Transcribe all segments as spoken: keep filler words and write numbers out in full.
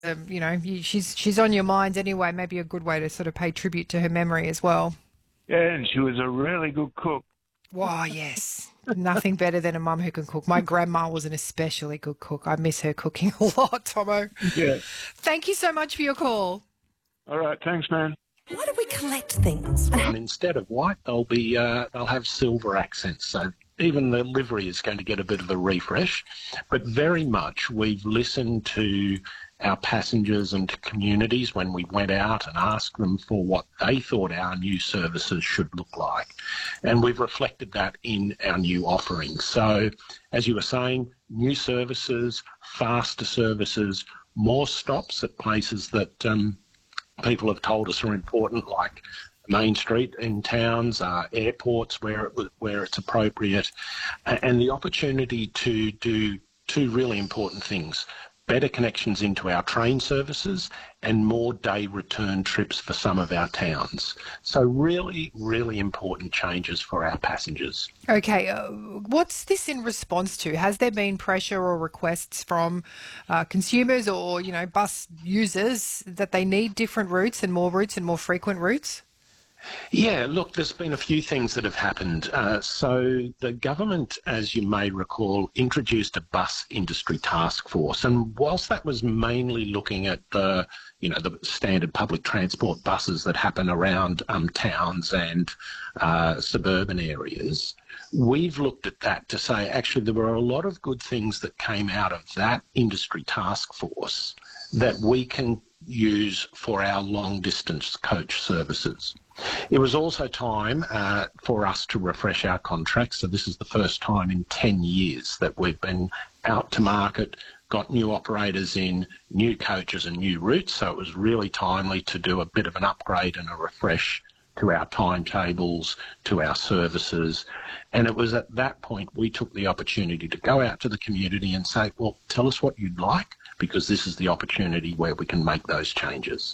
um, you know, you, she's she's on your mind anyway. Maybe a good way to sort of pay tribute to her memory as well. Yeah, and she was a really good cook. Wow, yes. Nothing better than a mum who can cook. My grandma was an especially good cook. I miss her cooking a lot, Tomo. Yeah. Thank you so much for your call. All right, thanks, man. Why do we collect things? And instead of white, they'll be uh, they'll have silver accents. So even the livery is going to get a bit of a refresh. But very much we've listened to our passengers and to communities when we went out and asked them for what they thought our new services should look like. And we've reflected that in our new offerings. So as you were saying, new services, faster services, more stops at places that um, people have told us are important, like Main Street in towns, uh, airports where it, where it's appropriate, and the opportunity to do two really important things: better connections into our train services and more day return trips for some of our towns. So really, really important changes for our passengers. Okay, uh, what's this in response to? Has there been pressure or requests from uh, consumers or, you know, bus users that they need different routes and more routes and more frequent routes? Yeah, look, there's been a few things that have happened. Uh, so the government, as you may recall, introduced a bus industry task force, and whilst that was mainly looking at the, you know, the standard public transport buses that happen around um, towns and uh, suburban areas, we've looked at that to say actually there were a lot of good things that came out of that industry task force that we can use for our long distance coach services. It was also time uh, for us to refresh our contracts. So this is the first time in ten years that we've been out to market, got new operators in, new coaches and new routes. So it was really timely to do a bit of an upgrade and a refresh to our timetables, to our services. And it was at that point we took the opportunity to go out to the community and say, well, tell us what you'd like, because this is the opportunity where we can make those changes.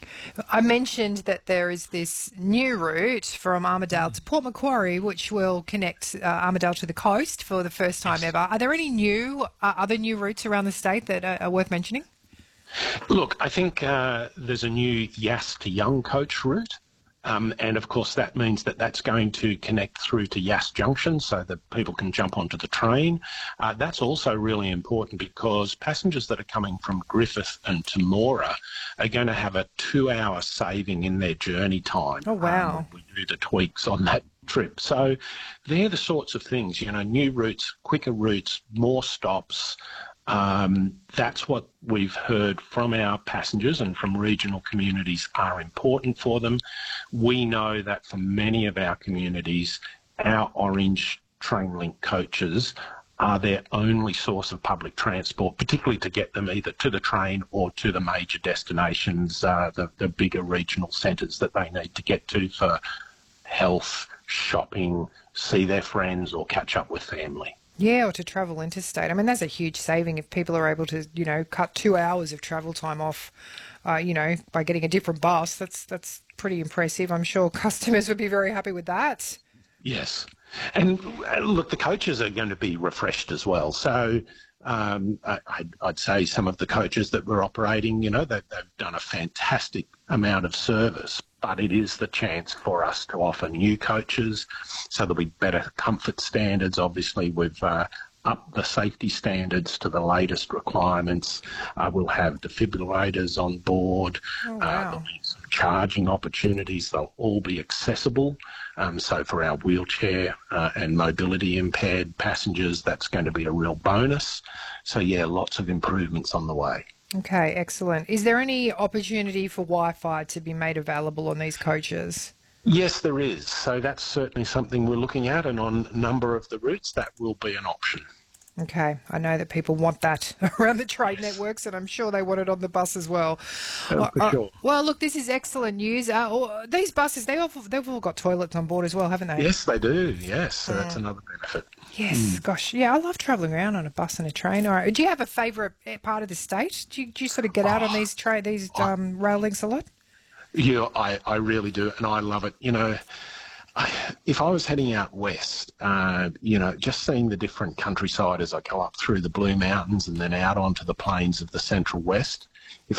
I mentioned that there is this new route from Armidale to Port Macquarie, which will connect uh, Armidale to the coast for the first time ever. Are there any new, uh, other new routes around the state that are, are worth mentioning? Look, I think uh, there's a new Yass to Young coach route. Um, and of course, that means that that's going to connect through to Yass Junction so that people can jump onto the train. Uh, that's also really important because passengers that are coming from Griffith and Temora are going to have a two-hour saving in their journey time. Oh, wow. Um, when we do the tweaks on that trip. So they're the sorts of things, you know, new routes, quicker routes, more stops. Um, that's what we've heard from our passengers and from regional communities are important for them. We know that for many of our communities, our Orange Trainlink coaches are their only source of public transport, particularly to get them either to the train or to the major destinations, uh, the, the bigger regional centres that they need to get to for health, shopping, see their friends or catch up with family. Yeah, or to travel interstate. I mean, that's a huge saving if people are able to, you know, cut two hours of travel time off, uh, you know, by getting a different bus. That's that's pretty impressive. I'm sure customers would be very happy with that. Yes. And uh, look, the coaches are going to be refreshed as well. So um, I, I'd, I'd say some of the coaches that we're operating, you know, they, they've done a fantastic amount of service, but it is the chance for us to offer new coaches. So there'll be better comfort standards. Obviously, we've uh, upped the safety standards to the latest requirements. Uh, we'll have defibrillators on board. Oh, wow. uh, there'll be some charging opportunities. They'll all be accessible. Um, so for our wheelchair uh, and mobility impaired passengers, that's going to be a real bonus. So, yeah, lots of improvements on the way. Okay, excellent. Is there any opportunity for Wi-Fi to be made available on these coaches? Yes, there is. So that's certainly something we're looking at, and on a number of the routes that will be an option. Okay, I know that people want that around the trade networks, and I'm sure they want it on the bus as well. Oh, Uh, for uh, sure. Well, look, this is excellent news. Uh, oh, these buses, they all, they've all got toilets on board as well, haven't they? Yes, they do. Yes, so that's Mm. another benefit. Yes, gosh, yeah, I love travelling around on a bus and a train. All right, do you have a favourite part of the state? Do you, do you sort of get out on these tra- these um, rail links a lot? Yeah, I, I really do, and I love it. You know, if I was heading out west, uh, you know, just seeing the different countryside as I go up through the Blue Mountains and then out onto the plains of the Central West, if